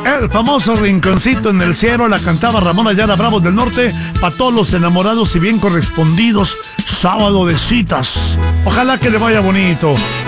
El famoso Rinconcito en el Cielo la cantaba Ramón Ayala, Bravos del Norte, para todos los enamorados y bien correspondidos. Sábado de citas. Ojalá que le vaya bonito.